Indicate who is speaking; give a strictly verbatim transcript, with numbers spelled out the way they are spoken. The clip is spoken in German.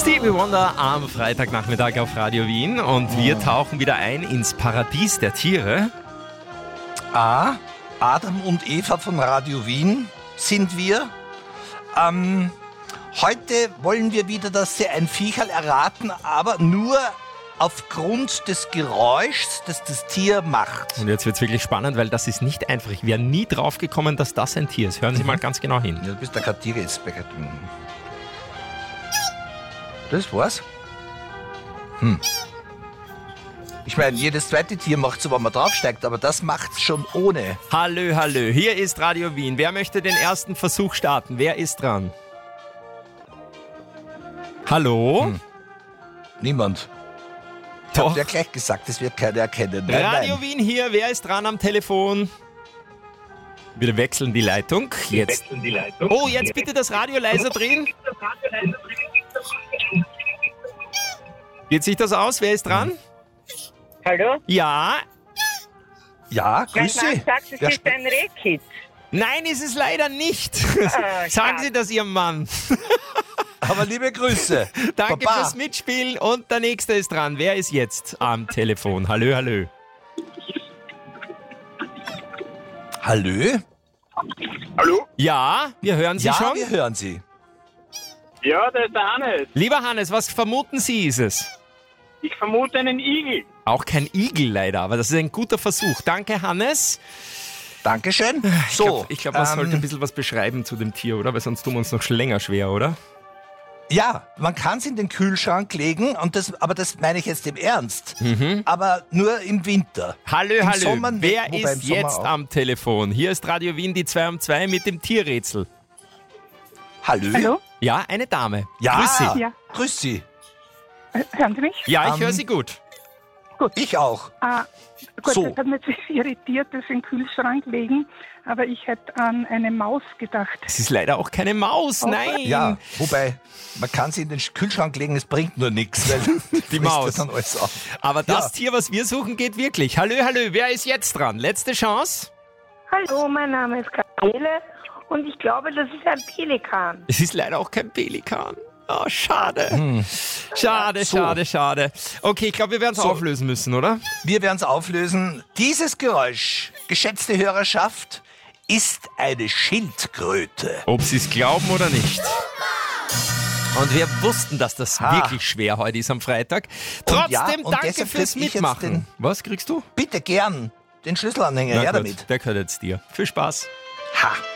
Speaker 1: Stevie Wonder am Freitagnachmittag auf Radio Wien und wir tauchen wieder ein ins Paradies der Tiere.
Speaker 2: A. Adam und Eva von Radio Wien sind wir. Ähm, heute wollen wir wieder, dass Sie ein Viecherl erraten, aber nur aufgrund des Geräuschs, das das Tier macht.
Speaker 1: Und jetzt wird es wirklich spannend, weil das ist nicht einfach. Ich wäre nie drauf gekommen, dass das ein Tier ist. Hören Sie mal ganz genau hin.
Speaker 2: Ja, du bist der Kartierespektor. Das war's? Hm. Ich meine, jedes zweite Tier macht so, wenn man draufsteigt, aber das macht's schon ohne.
Speaker 1: Hallö, hallö. Hier ist Radio Wien. Wer möchte den ersten Versuch starten? Wer ist dran? Hallo? Hm.
Speaker 2: Niemand. Ich
Speaker 1: Doch.
Speaker 2: hab ja gleich gesagt, das wird keiner erkennen. Nein,
Speaker 1: Radio
Speaker 2: nein.
Speaker 1: Wien hier. Wer ist dran am Telefon? Wir wechseln die Leitung. Jetzt.
Speaker 3: Die Leitung.
Speaker 1: Oh, jetzt bitte das Radio leiser drehen. Geht sich das aus? Wer ist dran?
Speaker 4: Hallo?
Speaker 1: Ja.
Speaker 2: Ja,
Speaker 4: Mein
Speaker 2: grüß
Speaker 4: Mann
Speaker 2: Sie.
Speaker 4: sagt, es
Speaker 2: Wer
Speaker 4: ist
Speaker 2: spricht?
Speaker 4: ein Rehkitz.
Speaker 1: Nein, ist es leider nicht.
Speaker 4: Ah,
Speaker 1: Sagen
Speaker 4: schade.
Speaker 1: Sie das Ihrem Mann.
Speaker 2: Aber liebe Grüße.
Speaker 1: Danke
Speaker 2: Baba.
Speaker 1: fürs Mitspielen und der Nächste ist dran. Wer ist jetzt am Telefon? Hallö, hallö.
Speaker 2: Hallö?
Speaker 3: Hallo?
Speaker 1: Ja, wir hören Sie
Speaker 2: Ja,
Speaker 1: schon.
Speaker 2: wir hören Sie.
Speaker 3: Ja, das ist der Hannes.
Speaker 1: Lieber Hannes, was vermuten Sie ist es?
Speaker 3: Ich vermute einen Igel.
Speaker 1: Auch kein Igel leider, aber das ist ein guter Versuch. Danke, Hannes.
Speaker 2: Dankeschön.
Speaker 1: Ich
Speaker 2: So,
Speaker 1: glaube, glaub, man
Speaker 2: ähm,
Speaker 1: sollte ein bisschen was beschreiben zu dem Tier, oder? Weil sonst tun wir uns noch länger schwer, oder?
Speaker 2: ja, man kann es in den Kühlschrank legen, und das, aber das meine ich jetzt im Ernst. Aber nur im Winter.
Speaker 1: Hallö,
Speaker 2: Im
Speaker 1: hallö.
Speaker 2: Sommer nicht,
Speaker 1: Wer
Speaker 2: wobei im
Speaker 1: ist
Speaker 2: Sommer
Speaker 1: jetzt
Speaker 2: auch.
Speaker 1: am Telefon? Hier ist Radio Wien, die zwei um zwei mit dem Tierrätsel.
Speaker 2: Hallö?
Speaker 4: Hallo?
Speaker 1: Ja, eine Dame.
Speaker 2: Ja,
Speaker 1: Grüß Sie.
Speaker 4: Ja.
Speaker 2: grüß Sie.
Speaker 4: Äh, Hören Sie mich?
Speaker 1: Ja, ich
Speaker 2: Ähm,
Speaker 1: höre Sie gut.
Speaker 2: Ich auch.
Speaker 4: Ah, gut,
Speaker 2: So.
Speaker 4: das hat mich jetzt irritiert, das in den Kühlschrank legen, aber ich hätte an eine Maus gedacht.
Speaker 1: Es ist leider auch keine Maus,
Speaker 4: Oh.
Speaker 1: nein.
Speaker 2: Ja, wobei, man kann sie in den Kühlschrank legen, es bringt nur nichts, weil
Speaker 1: Die
Speaker 2: frisst
Speaker 1: Maus.
Speaker 2: das dann alles auf.
Speaker 1: Aber das
Speaker 2: Ja.
Speaker 1: Tier, was wir suchen, geht wirklich. Hallö, hallö, wer ist jetzt dran? Letzte Chance.
Speaker 5: Hallo, mein Name ist Gabriele und ich glaube, das ist ein Pelikan.
Speaker 1: Es ist leider auch kein Pelikan. Oh, schade. Schade,
Speaker 2: So.
Speaker 1: schade, schade. Okay, ich glaube, wir werden es
Speaker 2: So.
Speaker 1: auflösen müssen, oder?
Speaker 2: Wir werden es auflösen. Dieses Geräusch, geschätzte Hörerschaft, ist eine Schildkröte.
Speaker 1: Ob Sie es glauben oder nicht. Und wir wussten, dass das
Speaker 2: Ha.
Speaker 1: wirklich schwer heute ist am Freitag.
Speaker 2: Und
Speaker 1: Trotzdem
Speaker 2: ja, und
Speaker 1: danke
Speaker 2: deshalb
Speaker 1: fürs
Speaker 2: krieg ich jetzt
Speaker 1: Mitmachen.
Speaker 2: den-
Speaker 1: Was kriegst du?
Speaker 2: Bitte gern den Schlüsselanhänger,
Speaker 1: Na
Speaker 2: her
Speaker 1: gut,
Speaker 2: damit.
Speaker 1: der gehört jetzt dir. Viel Spaß.
Speaker 2: Ha!